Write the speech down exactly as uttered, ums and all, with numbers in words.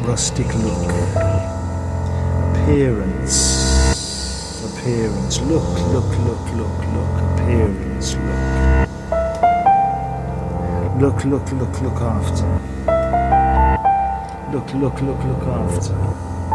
rustic look. Appearance. Appearance. Look, look, look, look, look. Appearance. Look. Look, look, look, look after. Look, look, look, look after.